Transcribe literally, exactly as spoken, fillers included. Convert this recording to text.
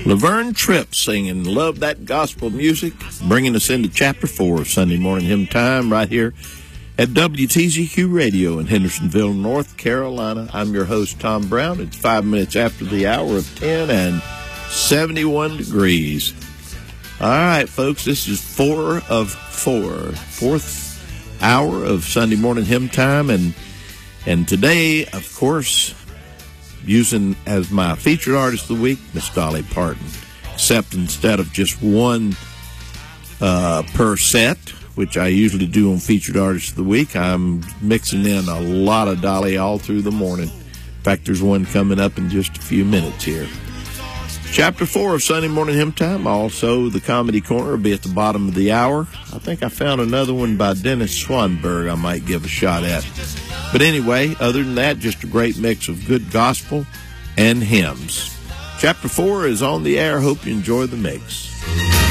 Laverne Tripp singing Love That Gospel Music, bringing us into Chapter four of Sunday Morning Hymn Time right here at W T Z Q Radio in Hendersonville, North Carolina. I'm your host, Tom Brown. It's five minutes after the hour of ten and seventy-one degrees. All right, folks, this is four of four, fourth hour of Sunday Morning Hymn Time, and and today, of course, using as my featured artist of the week, Miss Dolly Parton, except instead of just one uh, per set, which I usually do on featured artist of the week, I'm mixing in a lot of Dolly all through the morning. In fact, there's one coming up in just a few minutes here. Chapter four of Sunday Morning Hymn Time. Also, the Comedy Corner will be at the bottom of the hour. I think I found another one by Dennis Swanberg I might give a shot at. But anyway, other than that, just a great mix of good gospel and hymns. Chapter four is on the air. Hope you enjoy the mix.